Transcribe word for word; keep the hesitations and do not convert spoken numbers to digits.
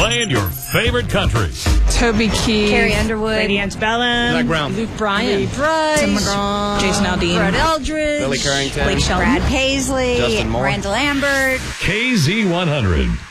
playing your favorite country. Toby Keith, Carrie Underwood, Lady Antebellum, Zach Brown, Luke Bryan, Lee Price, Tim McGraw, Jason Aldean, Fred Eldridge, Billy Currington, Blake Shelton, Brad Paisley, Justin Moore, Miranda Lambert. K Z one hundred.